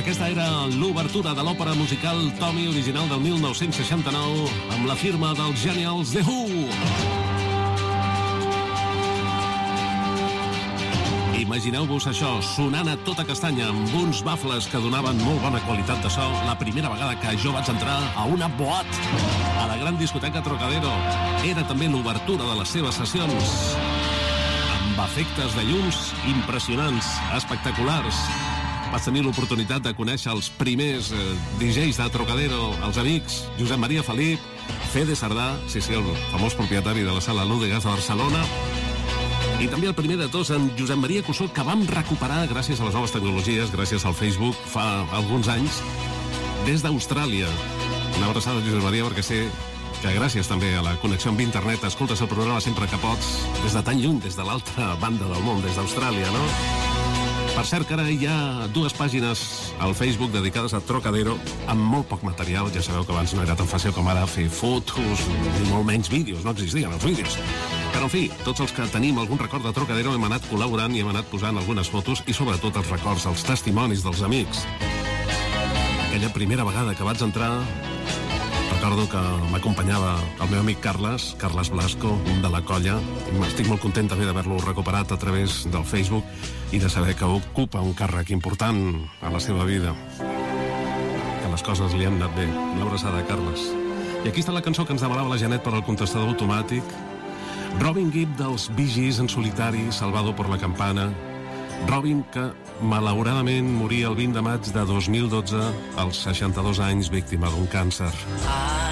Aquesta era l'obertura de l'òpera musical Tommy, original del 1969, amb la firma dels Genials The Who. Imagineu-vos això, sonant a tota castanya, amb uns bafles que donaven molt bona qualitat de so, la primera vegada que jo vaig entrar a una boat a la gran discoteca Trocadero. Era també l'obertura de les seves sessions, amb efectes de llums impressionants, espectaculars. Vaig tenir l'oportunitat de conèixer els primers DJs de Trocadero, els amics Josep Maria Felip, Fede Sardà, sí, el famós propietari de la sala Lúdegas de Barcelona, i també el primer de tots, en Josep Maria Cussó, que vam recuperar gràcies a les noves tecnologies, gràcies al Facebook, fa alguns anys, des d'Austràlia. Una abraçada, Josep Maria, perquè sé que gràcies també a la connexió amb internet escoltes el programa sempre que pots, des de tan lluny, des de l'altra banda del món, des d'Austràlia, no? Per cert, que ara hi ha 2 pàgines al Facebook dedicades a Trocadero amb molt poc material. Ja sabeu que abans no era tan fàcil com ara fer fotos i molt menys vídeos, no existien els vídeos. Però, en fi, tots els que tenim algun record de Trocadero hem anat col·laborant i hem anat posant algunes fotos i sobretot els records, els testimonis dels amics. Aquella primera vegada que vaig entrar, recordo que m'acompanyava el meu amic Carles Blasco, un de la colla, i estic molt content també d'haver-lo recuperat a través del Facebook i de saber que ocupa un càrrec important a la seva vida, que les coses li han anat bé. Una abraçada, Carles. I aquí està la cançó que ens demanava la Janet per al contestador automàtic. Robin Gibb dels Bee Gees en solitari, Salvado por la Campana. Robin, que malauradament moria el 20 de maig de 2012 als 62 anys, víctima d'un càncer.